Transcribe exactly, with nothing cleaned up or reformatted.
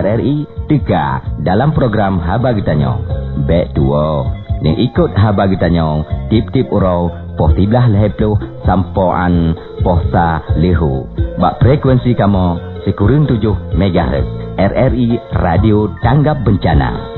R R I tiga dalam program Haba Gitanyong. Bek dua, ning ikut Haba Gitanyong, tip-tip urau poh tiblah lehepluh sampoan pohsa lehu. Bak frekuensi kamu sekurang tujuh megahertz. R R I Radio Tanggap Bencana.